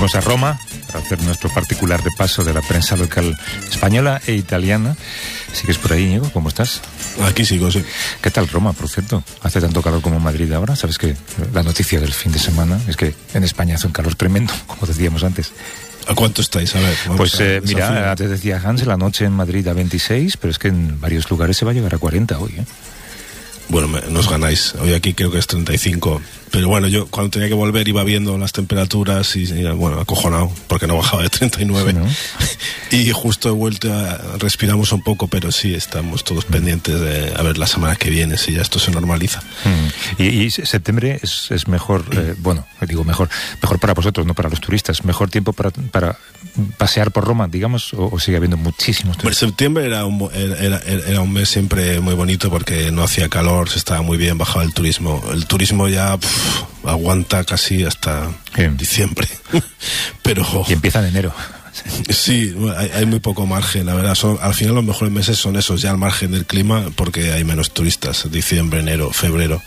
Volvemos a Roma para hacer nuestro particular repaso de la prensa local española e italiana. ¿Sigues por ahí, Íñigo? ¿Cómo estás? Aquí sigo, sí. ¿Qué tal Roma, por cierto? ¿Hace tanto calor como en Madrid ahora? ¿Sabes que la noticia del fin de semana es que en España hace un calor tremendo, como decíamos antes? ¿A cuánto estáis? A ver. Pues mira, antes decía Hans, la noche en Madrid a 26, pero es que en varios lugares se va a llegar a 40 hoy, ¿eh? Bueno, nos ganáis. Hoy aquí creo que es 35. Pero bueno, yo cuando tenía que volver iba viendo las temperaturas y bueno, acojonado, porque no bajaba de 39. Sí, ¿no? Y justo de vuelta respiramos un poco, pero sí, estamos todos pendientes de a ver la semana que viene, si ya esto se normaliza. Y septiembre es mejor, bueno, digo mejor para vosotros, no para los turistas. ¿Mejor tiempo para pasear por Roma, digamos, o sigue habiendo muchísimos turistas? Bueno, septiembre era un mes siempre muy bonito porque no hacía calor, se estaba muy bien, bajaba el turismo. El turismo ya aguanta casi hasta diciembre. Pero y empieza en enero. Sí, hay muy poco margen, la verdad. Al final los mejores meses son esos, ya al margen del clima, porque hay menos turistas, diciembre, enero, febrero.